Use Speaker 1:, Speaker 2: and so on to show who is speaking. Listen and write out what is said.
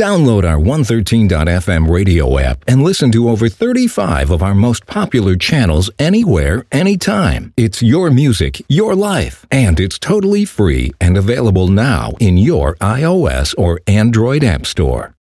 Speaker 1: Download our 113.fm radio app and listen to over 35 of our most popular channels anywhere, anytime. It's your music, your life, and it's totally free and available now in your iOS or Android app store.